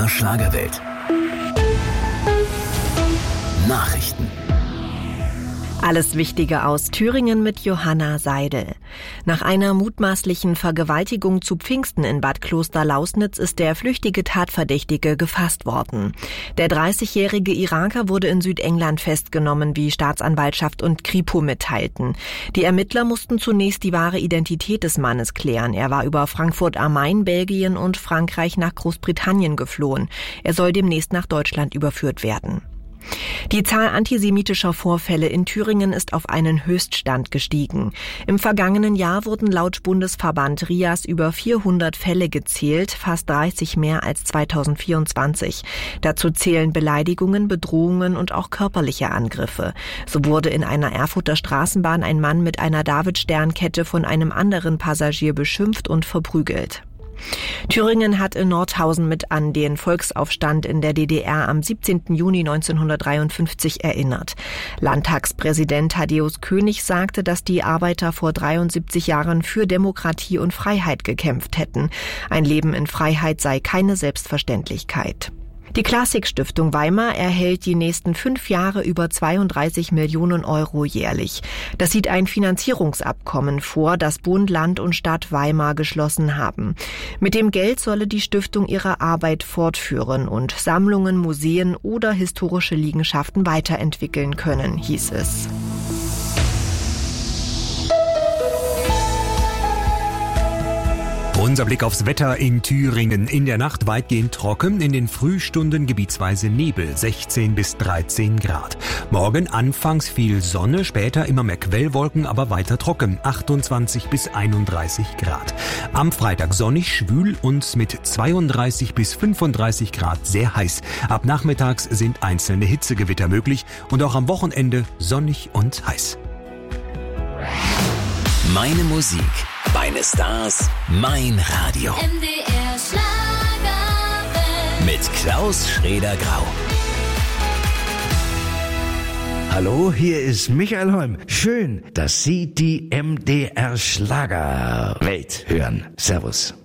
MDR Schlagerwelt. Nachrichten. Alles Wichtige aus Thüringen mit Johanna Seidel. Nach einer mutmaßlichen Vergewaltigung zu Pfingsten in Bad Klosterlausnitz ist der flüchtige Tatverdächtige gefasst worden. Der 30-jährige Iraker wurde in Südengland festgenommen, wie Staatsanwaltschaft und Kripo mitteilten. Die Ermittler mussten zunächst die wahre Identität des Mannes klären. Er war über Frankfurt am Main, Belgien und Frankreich nach Großbritannien geflohen. Er soll demnächst nach Deutschland überführt werden. Die Zahl antisemitischer Vorfälle in Thüringen ist auf einen Höchststand gestiegen. Im vergangenen Jahr wurden laut Bundesverband RIAS über 400 Fälle gezählt, fast 30 mehr als 2024. Dazu zählen Beleidigungen, Bedrohungen und auch körperliche Angriffe. So wurde in einer Erfurter Straßenbahn ein Mann mit einer Davidsternkette von einem anderen Passagier beschimpft und verprügelt. Thüringen hat in Nordhausen mit an den Volksaufstand in der DDR am 17. Juni 1953 erinnert. Landtagspräsident Thaddäus König sagte, dass die Arbeiter vor 73 Jahren für Demokratie und Freiheit gekämpft hätten. Ein Leben in Freiheit sei keine Selbstverständlichkeit. Die Klassik-Stiftung Weimar erhält die nächsten 5 Jahre über 32 Millionen Euro jährlich. Das sieht ein Finanzierungsabkommen vor, das Bund, Land und Stadt Weimar geschlossen haben. Mit dem Geld solle die Stiftung ihre Arbeit fortführen und Sammlungen, Museen oder historische Liegenschaften weiterentwickeln können, hieß es. Unser Blick aufs Wetter in Thüringen. In der Nacht weitgehend trocken, in den Frühstunden gebietsweise Nebel, 16 bis 13 Grad. Morgen anfangs viel Sonne, später immer mehr Quellwolken, aber weiter trocken, 28 bis 31 Grad. Am Freitag sonnig, schwül und mit 32 bis 35 Grad sehr heiß. Ab nachmittags sind einzelne Hitzegewitter möglich und auch am Wochenende sonnig und heiß. Meine Musik, meine Stars, mein Radio. MDR Schlagerwelt. Mit Klaus Schrader-Grau. Hallo, hier ist Michael Holm. Schön, dass Sie die MDR Schlagerwelt hören. Servus.